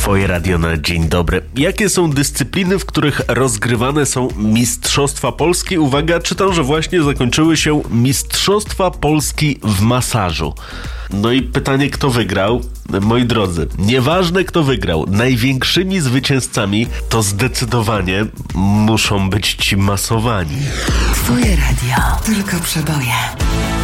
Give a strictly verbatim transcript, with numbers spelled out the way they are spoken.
Twoje radio na dzień dobry. Jakie są dyscypliny, w których rozgrywane są Mistrzostwa Polski? Uwaga, czytam, że właśnie zakończyły się Mistrzostwa Polski w masażu. No i pytanie, kto wygrał? Moi drodzy, nieważne kto wygrał, największymi zwycięzcami to zdecydowanie muszą być ci masowani. Twoje radio, tylko przeboje.